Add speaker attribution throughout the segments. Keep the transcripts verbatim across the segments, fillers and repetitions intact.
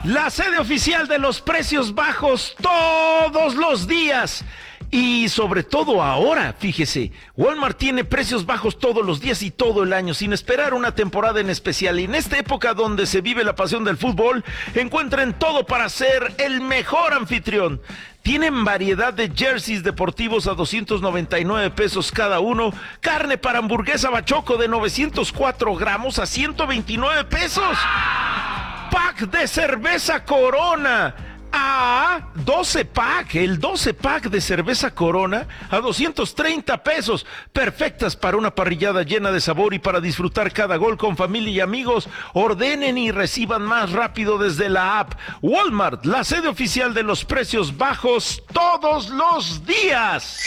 Speaker 1: La sede oficial de los precios bajos todos los días. Y sobre todo ahora, fíjese, Walmart tiene precios bajos todos los días y todo el año, sin esperar una temporada en especial. Y en esta época donde se vive la pasión del fútbol, encuentren todo para ser el mejor anfitrión. Tienen variedad de jerseys deportivos a doscientos noventa y nueve pesos cada uno, carne para hamburguesa bachoco de novecientos cuatro gramos a ciento veintinueve pesos. Pack de cerveza Corona a doce pack, el doce pack de cerveza Corona a doscientos treinta pesos, perfectas para una parrillada llena de sabor y para disfrutar cada gol con familia y amigos. Ordenen y reciban más rápido desde la app. Walmart, la sede oficial de los precios bajos todos los días.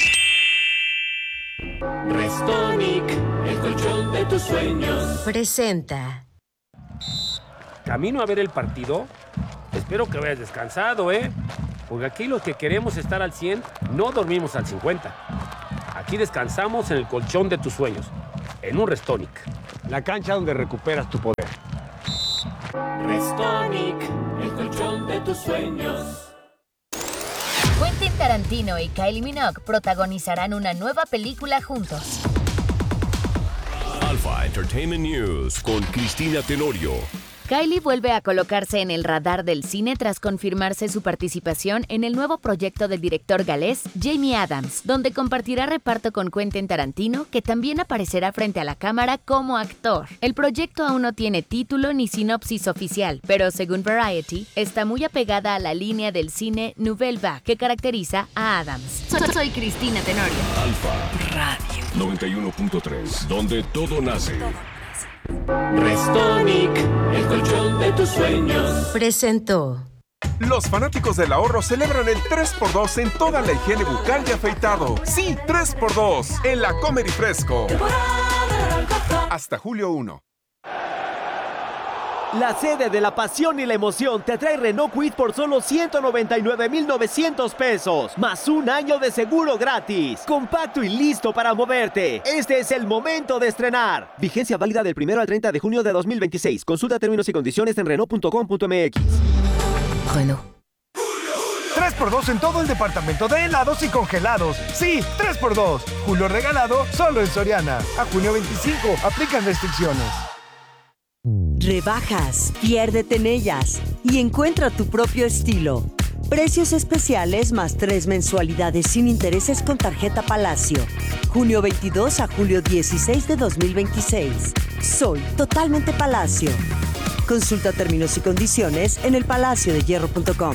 Speaker 2: Restonic, el colchón de tus sueños,
Speaker 3: presenta.
Speaker 4: Camino a ver el partido. Espero que vayas descansado, ¿eh? Porque aquí los que queremos estar al cien, no dormimos al cincuenta. Aquí descansamos en el colchón de tus sueños, en un Restonic.
Speaker 5: La cancha donde recuperas tu poder.
Speaker 2: Restonic, el colchón de tus sueños.
Speaker 3: Quentin Tarantino y Kylie Minogue protagonizarán una nueva película juntos.
Speaker 6: Alpha Entertainment News con Cristina Tenorio.
Speaker 3: Kylie vuelve a colocarse en el radar del cine tras confirmarse su participación en el nuevo proyecto del director galés Jamie Adams, donde compartirá reparto con Quentin Tarantino, que también aparecerá frente a la cámara como actor. El proyecto aún no tiene título ni sinopsis oficial, pero según Variety, está muy apegada a la línea del cine Nouvelle Vague que caracteriza a Adams. Soy, soy Cristina Tenorio.
Speaker 6: Alpha Radio noventa y uno punto tres, donde todo nace.
Speaker 2: Restonic, el colchón de tus sueños,
Speaker 3: presentó.
Speaker 7: Los fanáticos del ahorro celebran el tres por dos en toda la higiene bucal y afeitado. Sí, tres por dos en la Comer y Fresco. Hasta julio primero.
Speaker 8: La sede de la pasión y la emoción te trae Renault Kwid por solo ciento noventa y nueve mil novecientos pesos, más un año de seguro gratis. Compacto y listo para moverte. Este es el momento de estrenar. Vigencia válida del primero al treinta de junio de dos mil veintiséis. Consulta términos y condiciones en Renault punto com punto m x. Renault.
Speaker 9: tres por dos en todo el departamento de helados y congelados. Sí, tres por dos. Julio regalado solo en Soriana. A junio veinticinco. Aplican restricciones.
Speaker 10: Rebajas, piérdete en ellas y encuentra tu propio estilo. Precios especiales más tres mensualidades sin intereses con tarjeta Palacio. junio veintidós a julio dieciséis de dos mil veintiséis. Soy totalmente Palacio. Consulta términos y condiciones en el palacio de hierro punto com.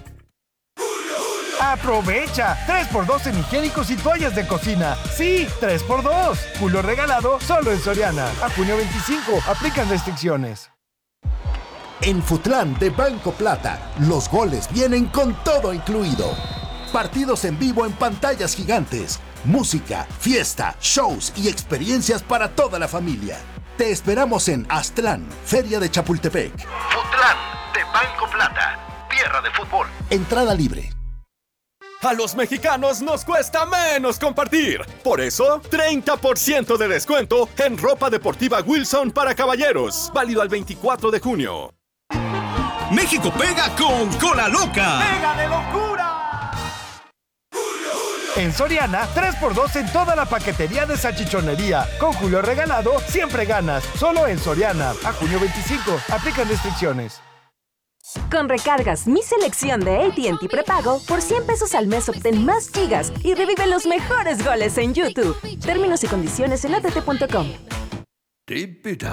Speaker 9: ¡Aprovecha! tres por dos en higiénicos y toallas de cocina. ¡Sí! tres por dos. Julio regalado solo en Soriana. A junio veinticinco. Aplican restricciones.
Speaker 11: En Futlán de Banco Plata, los goles vienen con todo incluido. Partidos en vivo en pantallas gigantes, música, fiesta, shows y experiencias para toda la familia. Te esperamos en Aztlán, Feria de Chapultepec.
Speaker 12: Futlán de Banco Plata, tierra de fútbol.
Speaker 11: Entrada libre.
Speaker 13: A los mexicanos nos cuesta menos compartir. Por eso, treinta por ciento de descuento en ropa deportiva Wilson para caballeros. Válido al veinticuatro de junio.
Speaker 14: México pega con Cola Loca.
Speaker 9: ¡Pega de locura! En Soriana, tres por dos en toda la paquetería de salchichonería. Con Julio regalado, siempre ganas. Solo en Soriana. A junio veinticinco. Aplican restricciones.
Speaker 15: Con recargas Mi Selección de A T and T Prepago, por cien pesos al mes obtén más gigas y revive los mejores goles en YouTube. Términos y condiciones en a t t punto com.
Speaker 16: Deep it down.